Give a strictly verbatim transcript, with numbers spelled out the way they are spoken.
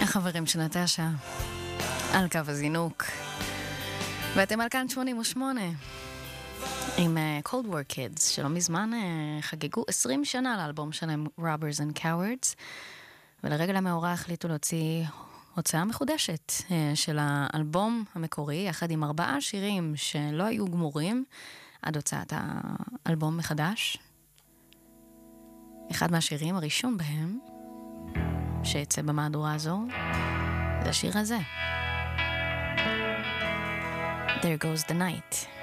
החברים של נטשה על קו הזינוק, ואתם על כאן שמונים ושמונה עם uh, Cold War Kids, שלא מזמן uh, חגגו עשרים שנה לאלבום שלהם Robbers and Cowards, ולרגל המאורע החליטו להוציא הוצאה מחודשת uh, של האלבום המקורי, יחד עם ארבעה שירים שלא היו גמורים עד הוצאת האלבום מחדש. אחד מהשירים, הראשון בהם, שיצא במהדורה הזו, זה השיר הזה. There Goes the Night.